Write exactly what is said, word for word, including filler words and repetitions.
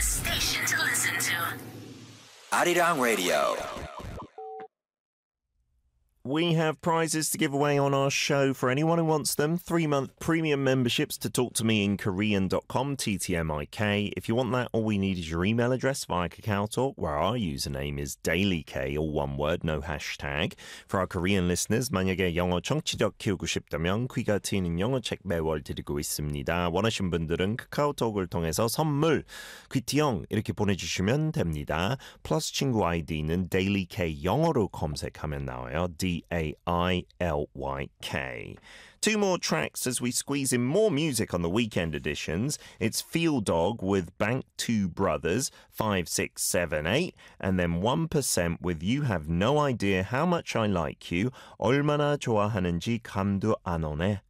station to listen to. Arirang Radio. We have prizes to give away on our show for anyone who wants them. Three-month premium memberships to talk to me in Korean dot com, T T M I K. If you want that, all we need is your email address via Kakao Talk, where our username is DailyK, all one word, no hashtag. For our Korean listeners, 만약에 영어 청취력 키우고 싶다면 귀가 트이는 영어책 매월 드리고 있습니다. 원하신 분들은 카카오톡을 통해서 선물, 귀티영 이렇게 보내주시면 됩니다. 플러스 친구 아이디는 DailyK 영어로 검색하면 나와요. D A I L Y K. Two more tracks as we squeeze in more music on the weekend editions. It's Feel Dog with Bank two Brothers, five six seven eight, and then one percent with You Have No Idea How Much I Like You, 얼마나 좋아하는지 감도 안 오네.